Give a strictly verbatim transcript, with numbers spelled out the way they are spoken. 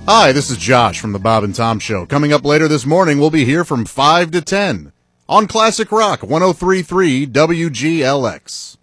Hi, this is Josh from the Bob and Tom Show. Coming up later this morning, we'll be here from five to ten on Classic Rock one oh three point three W G L X.